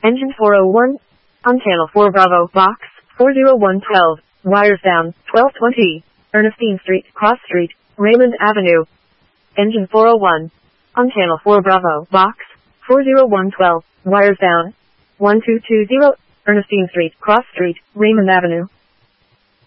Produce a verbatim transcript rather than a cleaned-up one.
Engine four oh one. On channel four Bravo, box four oh one twelve, wires down, twelve twenty, Ernestine Street, Cross Street, Raymond Avenue. Engine four oh one. On channel four Bravo, box four oh one twelve, wires down, one two two zero, Ernestine Street, Cross Street, Raymond Avenue.